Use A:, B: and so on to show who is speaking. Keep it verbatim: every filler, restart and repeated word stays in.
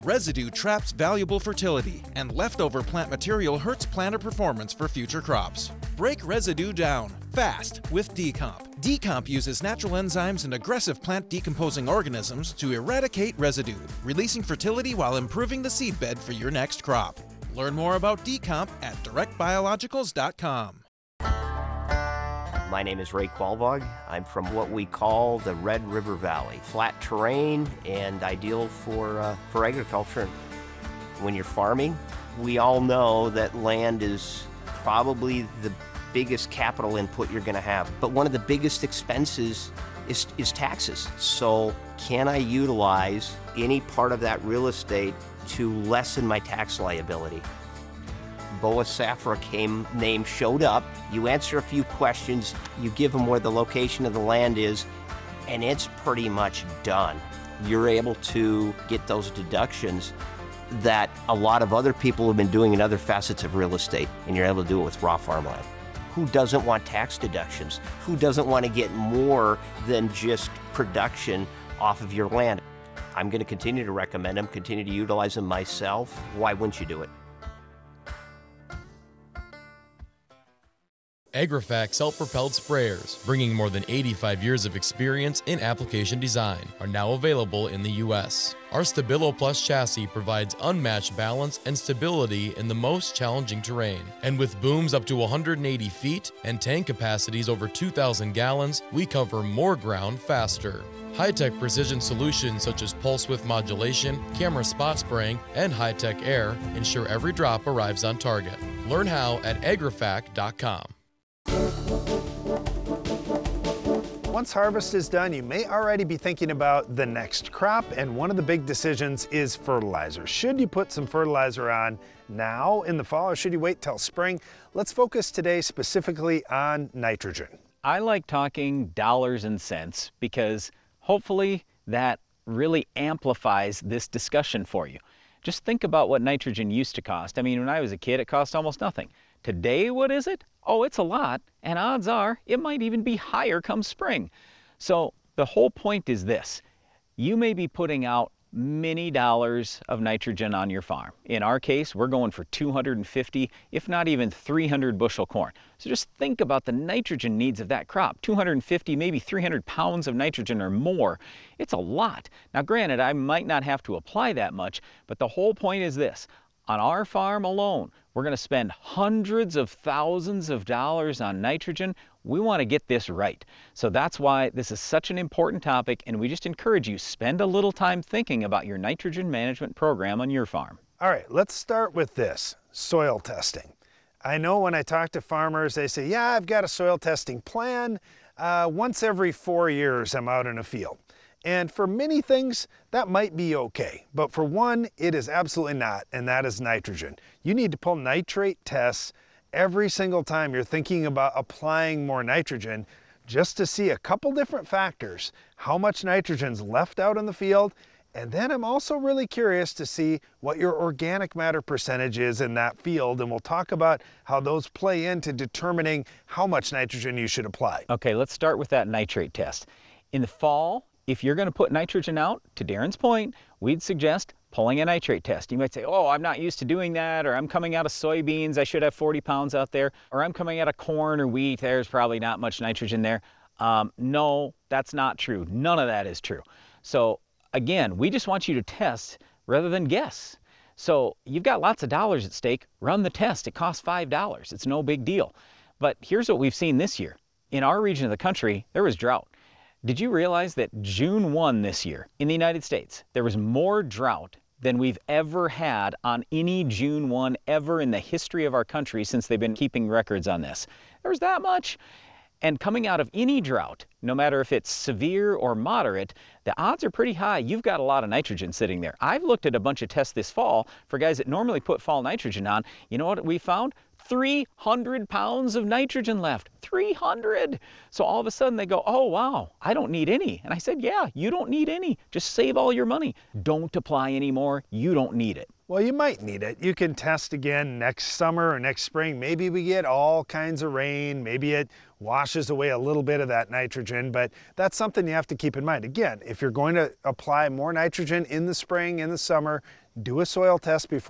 A: Residue traps valuable fertility, and leftover plant material hurts planter performance for future crops. Break residue down, fast, with Decomp. Decomp uses natural enzymes and aggressive plant decomposing organisms to eradicate residue, releasing fertility while improving the seedbed for your next crop. Learn more about Decomp at direct biologicals dot com.
B: My name is Ray Qualvog. I'm from what we call the Red River Valley. Flat terrain and ideal for, uh, for agriculture. When you're farming, we all know that land is probably the biggest capital input you're gonna have. But one of the biggest expenses is, is taxes. So can I utilize any part of that real estate to lessen my tax liability? B O A SAFRA came, name showed up, you answer a few questions, you give them where the location of the land is, and it's pretty much done. You're able to get those deductions that a lot of other people have been doing in other facets of real estate, and you're able to do it with raw farmland. Who doesn't want tax deductions? Who doesn't want to get more than just production off of your land? I'm gonna continue to recommend them, continue to utilize them myself. Why wouldn't you do it?
C: AgriFac self-propelled sprayers, bringing more than eighty-five years of experience in application design, are now available in the U S. Our Stabilo Plus chassis provides unmatched balance and stability in the most challenging terrain. And with booms up to one hundred eighty feet and tank capacities over two thousand gallons, we cover more ground faster. High-tech precision solutions such as pulse width modulation, camera spot spraying, and high-tech air ensure every drop arrives on target. Learn how at agrifac dot com.
D: Once harvest is done, you may already be thinking about the next crop, and one of the big decisions is fertilizer. Should you put some fertilizer on now in the fall, or should you wait till spring? Let's focus today specifically on nitrogen.
E: I like talking dollars and cents because hopefully that really amplifies this discussion for you. Just think about what nitrogen used to cost. I mean, when I was a kid, it cost almost nothing. Today, what is it? Oh, it's a lot, and odds are it might even be higher come spring. So the whole point is this. You may be putting out many dollars of nitrogen on your farm. In our case, we're going for two hundred fifty, if not even three hundred bushel corn. So just think about the nitrogen needs of that crop. two hundred fifty, maybe three hundred pounds of nitrogen or more. It's a lot. Now granted, I might not have to apply that much, but the whole point is this. On our farm alone, we're going to spend hundreds of thousands of dollars on nitrogen. We want to get this right. So that's why this is such an important topic, and we just encourage you, spend a little time thinking about your nitrogen management program on your farm.
D: All right, let's start with this, soil testing. I know when I talk to farmers, they say, yeah, I've got a soil testing plan. Uh, once every four years, I'm out in a field. And for many things, that might be okay. But for one, it is absolutely not, and that is nitrogen. You need to pull nitrate tests every single time you're thinking about applying more nitrogen, just to see a couple different factors, how much nitrogen's left out in the field, and then I'm also really curious to see what your organic matter percentage is in that field, and we'll talk about how those play into determining how much nitrogen you should apply.
E: Okay, let's start with that nitrate test. In the fall, if you're going to put nitrogen out, to Darren's point, we'd suggest pulling a nitrate test. You might say, oh, I'm not used to doing that, or I'm coming out of soybeans, I should have forty pounds out there, or I'm coming out of corn or wheat, there's probably not much nitrogen there. Um, no, that's not true. None of that is true. So again, we just want you to test rather than guess. So you've got lots of dollars at stake, run the test. It costs five dollars. It's no big deal. But here's what we've seen this year. In our region of the country, there was drought. Did you realize that June first this year in the United States, there was more drought than we've ever had on any June first ever in the history of our country since they've been keeping records on this? There was that much. And coming out of any drought, no matter if it's severe or moderate, the odds are pretty high you've got a lot of nitrogen sitting there. I've looked at a bunch of tests this fall for guys that normally put fall nitrogen on. You know what we found? three hundred pounds of nitrogen left. three hundred! So all of a sudden they go, oh wow, I don't need any. And I said, yeah, you don't need any. Just save all your money. Don't apply anymore. You don't need it.
D: Well, you might need it. You can test again next summer or next spring. Maybe we get all kinds of rain. Maybe it washes away a little bit of that nitrogen, but that's something you have to keep in mind. Again, if you're going to apply more nitrogen in the spring, in the summer, do a soil test before